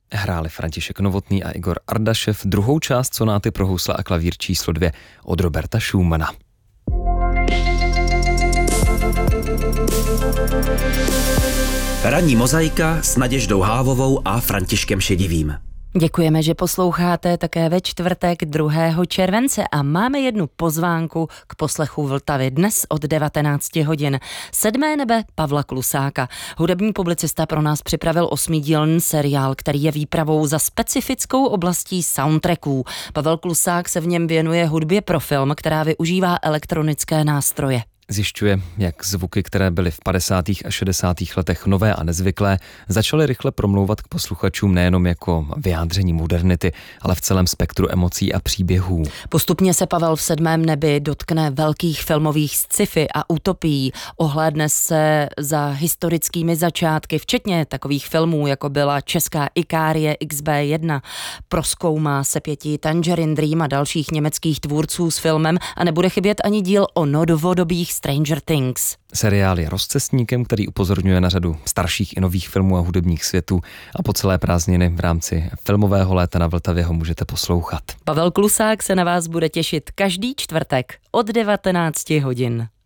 Hráli František Novotný a Igor Ardašev, druhou část sonáty pro housle a klavír číslo 2 od Roberta Schumana. Ranní mozaika s Naděždou Hávovou a Františkem Šedivým. Děkujeme, že posloucháte také ve čtvrtek 2. července a máme jednu pozvánku k poslechu Vltavy dnes od 19 hodin. 7. nebe Pavla Klusáka. Hudební publicista pro nás připravil 8dílný seriál, který je výpravou za specifickou oblastí soundtracků. Pavel Klusák se v něm věnuje hudbě pro film, která využívá elektronické nástroje. Zjišťuje, jak zvuky, které byly v 50. a 60. letech nové a nezvyklé, začaly rychle promlouvat k posluchačům nejenom jako vyjádření modernity, ale v celém spektru emocí a příběhů. Postupně se Pavel v 7. nebi dotkne velkých filmových sci-fi a utopií, ohlédne se za historickými začátky, včetně takových filmů, jako byla česká Ikárie XB1, prozkoumá sepětí Tangerine Dream a dalších německých tvůrců s filmem a nebude chybět ani díl o novodobých Stranger Things. Seriál je rozcestníkem, který upozorňuje na řadu starších i nových filmů a hudebních světů a po celé prázdniny v rámci filmového léta na Vltavě ho můžete poslouchat. Pavel Klusák se na vás bude těšit každý čtvrtek od 19 hodin.